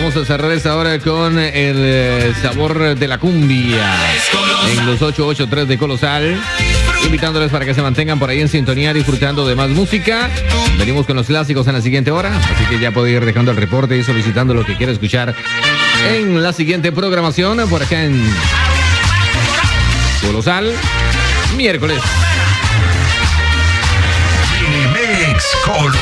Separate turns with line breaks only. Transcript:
Vamos a cerrar esta hora con el sabor de la cumbia en los 883 de Colosal. Invitándoles para que se mantengan por ahí en sintonía disfrutando de más música. Venimos con los clásicos en la siguiente hora, así que ya puede ir dejando el reporte y solicitando lo que quiera escuchar en la siguiente programación por acá en Colosal, miércoles.
Mix Colosal.